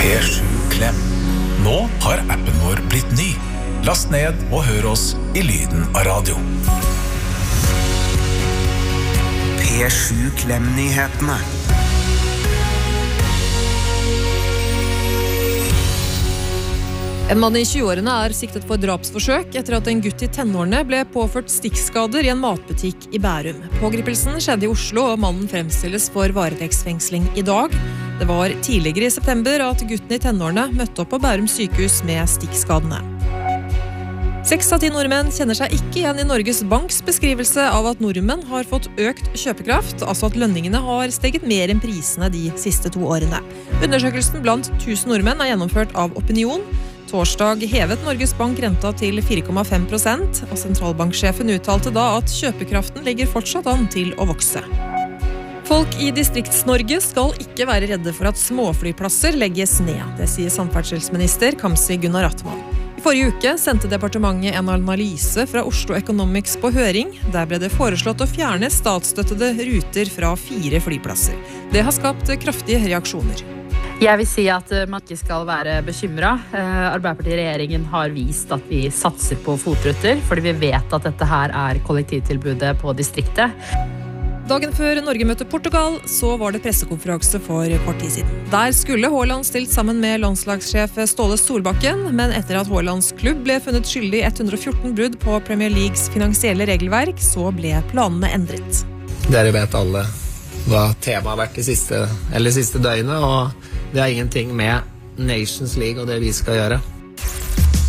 P7 Klem. Nå har appen vår blitt ny. Last ned og hør oss i lyden av radio. P7 Klem-nyhetene. En mann i 20-årene siktet for drapsforsøk etter at en gutt i tenårene ble påført stikkskader i en matbutikk i Bærum. Pågripelsen skjedde i Oslo, og mannen fremstilles for varetektsfengsling i dag. Det var tidligere i september at gutten i tenårene møtte opp på Bærum sykehus med stikkskadene. 6 av 10 nordmenn kjenner seg ikke igjen i Norges Banks beskrivelse av at nordmenn har fått økt kjøpekraft, altså at lønningene har steget mer enn prisene de siste 2 årene. Undersøkelsen blant 1000 nordmenn gjennomført av Opinion. Torsdag hevet Norges Bank renta til 4,5%, og sentralbanksjefen uttalte da at kjøpekraften ligger fortsatt an til å vokse. Folk i Distrikts-Norge skal ikke være redde for at småflyplasser legges ned, det sier samferdselsminister Kamzy Gunnar Rattmann. I forrige uke sendte departementet en analyse fra Oslo Economics på høring. Der ble det foreslått å fjerne statsstøttede ruter fra 4 flyplasser. Det har skapt kraftige reaksjoner. Jeg vil si at man ikke skal være bekymret. Arbeiderparti-regjeringen har vist at vi satser på fotruter, fordi vi vet at dette her kollektivtilbudet på distriktet. Dagen før Norge møtte Portugal, så var det pressekonferanse for kort tid siden. Der skulle Haaland stilt sammen med landslagssjef Ståle Solbakken, men etter at Haalands klubb ble funnet skyldig i 114 brudd på Premier Leagues finansielle regelverk, så ble planene endret. Dere vet alle hva temaet har vært de siste døgnet, og det har ingenting med Nations League og det vi skal gjøre.